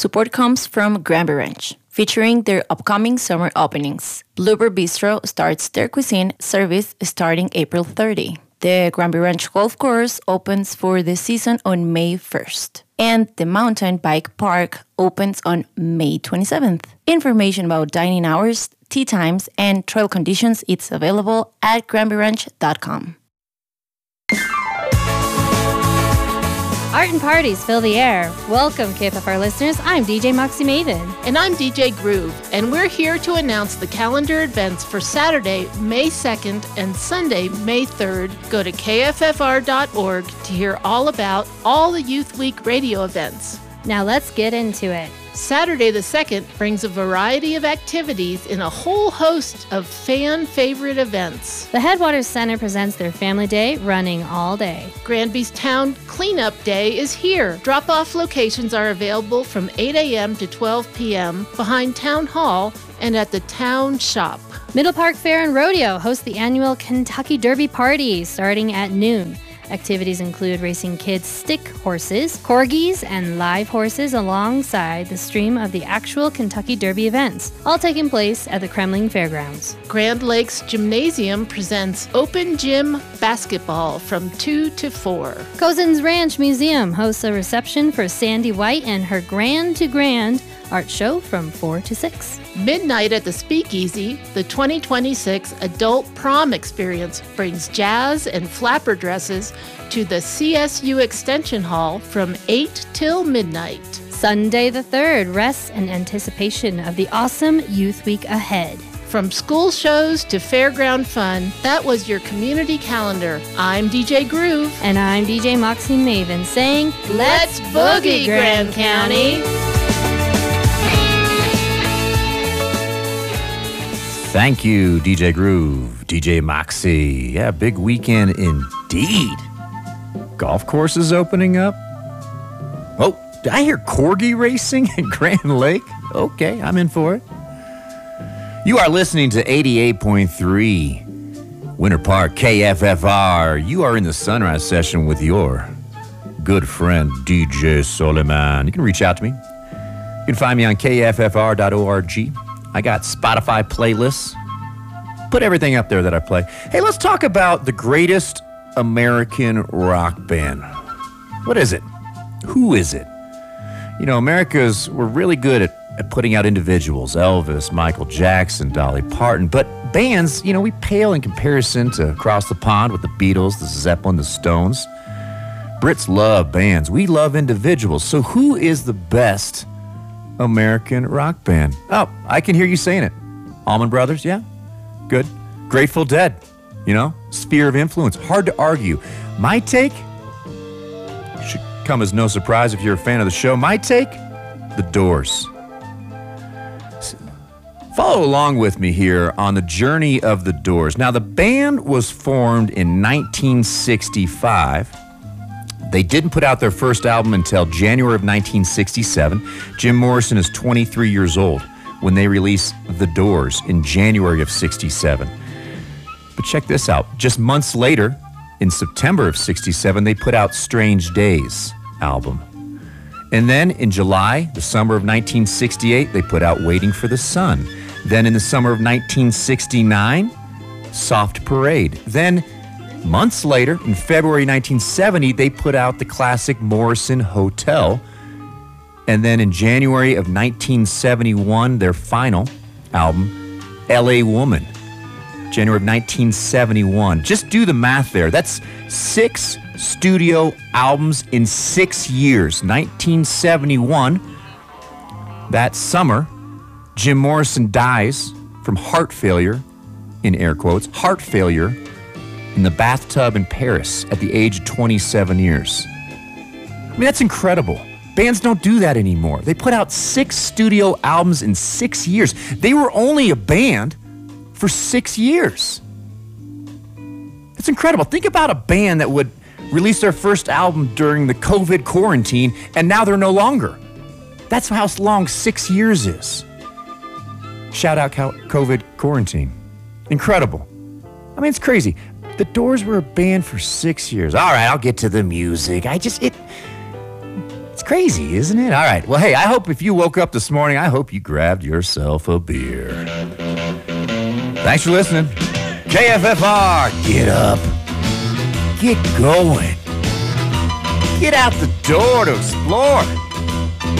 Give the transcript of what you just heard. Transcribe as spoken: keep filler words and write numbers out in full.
Support comes from Granby Ranch, featuring their upcoming summer openings. Bluebird Bistro starts their cuisine service starting April thirtieth. The Granby Ranch Golf Course opens for the season on May first. And the Mountain Bike Park opens on May twenty-seventh. Information about dining hours, tea times, and trail conditions is available at granby ranch dot com. Art and parties fill the air. Welcome, K F F R listeners. I'm D J Moxie Maven. And I'm D J Groove. And we're here to announce the calendar events for Saturday, May second and Sunday, May third. Go to K F F R dot org to hear all about all the Youth Week radio events. Now let's get into it. Saturday the second brings a variety of activities in a whole host of fan favorite events. The Headwaters Center presents their Family Day, running all day. Granby's Town Cleanup Day is here. Drop-off locations are available from eight a.m. to twelve p.m. behind Town Hall and at the Town Shop. Middle Park Fair and Rodeo host the annual Kentucky Derby Party starting at noon. Activities include racing kids' stick horses, corgis, and live horses alongside the stream of the actual Kentucky Derby events, all taking place at the Kremling Fairgrounds. Grand Lakes Gymnasium presents Open Gym Basketball from two to four. Cozen's Ranch Museum hosts a reception for Sandy White and her Grand to Grand art show from four to six. Midnight at the Speakeasy, the twenty twenty-six Adult Prom Experience brings jazz and flapper dresses to the C S U Extension Hall from eight till midnight. Sunday the third rests in anticipation of the awesome Youth Week ahead. From school shows to fairground fun, that was your community calendar. I'm D J Groove. And I'm D J Moxie Maven saying, Let's boogie, Grand County! Thank you, D J Groove, D J Moxie. Yeah, big weekend indeed. Golf courses opening up. Oh, did I hear corgi racing at Grand Lake? Okay, I'm in for it. You are listening to eighty-eight point three Winter Park K F F R. You are in the Sunrise Session with your good friend, D J Soliman. You can reach out to me. You can find me on K F F R dot org. I got Spotify playlists. Put everything up there that I play. Hey, let's talk about the greatest American rock band. What is it? Who is it? You know, America's, we're really good at, at putting out individuals. Elvis, Michael Jackson, Dolly Parton. But bands, you know, we pale in comparison to across the pond with the Beatles, the Zeppelin, the Stones. Brits love bands. We love individuals. So who is the best American rock band? Oh, I can hear you saying it. Allman Brothers, yeah, good. Grateful Dead, you know, sphere of influence, hard to argue. My take should come as no surprise if you're a fan of the show. My take, The Doors. Follow along with me here on the journey of The Doors. Now, the band was formed in nineteen sixty-five. They didn't put out their first album until January of nineteen sixty-seven. Jim Morrison is twenty-three years old when they released The Doors in January of sixty-seven. But check this out. Just months later, in September of sixty-seven, they put out Strange Days album. And then in July, the summer of nineteen sixty-eight, they put out Waiting for the Sun. Then in the summer of nineteen sixty-nine, Soft Parade. Then months later, in February nineteen seventy, they put out the classic Morrison Hotel. And then in January of nineteen seventy-one, their final album, L A Woman. January of nineteen seventy-one. Just do the math there. That's six studio albums in six years. nineteen seventy-one, that summer, Jim Morrison dies from heart failure, in air quotes, heart failure, in the bathtub in Paris at the age of twenty-seven years. I mean, that's incredible. Bands don't do that anymore. They put out six studio albums in six years. They were only a band for six years. It's incredible. Think about a band that would release their first album during the COVID quarantine, and now they're no longer. That's how long six years is. Shout out COVID quarantine. Incredible. I mean, it's crazy. The Doors were a band for six years. All right, I'll get to the music. I just, it, It's crazy, isn't it? All right. Well, hey, I hope if you woke up this morning, I hope you grabbed yourself a beer. Thanks for listening. K F F R, get up. Get going. Get out the door to explore.